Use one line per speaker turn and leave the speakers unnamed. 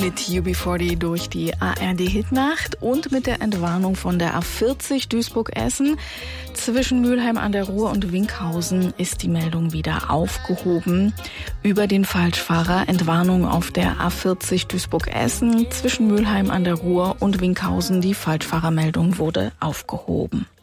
Hit UB40 durch die ARD-Hitnacht und mit der Entwarnung von der A40 Duisburg-Essen. Zwischen Mülheim an der Ruhr und Winkhausen ist die Meldung wieder aufgehoben. Über den Falschfahrer Entwarnung auf der A40 Duisburg-Essen. Zwischen Mülheim an der Ruhr und Winkhausen die Falschfahrermeldung wurde aufgehoben.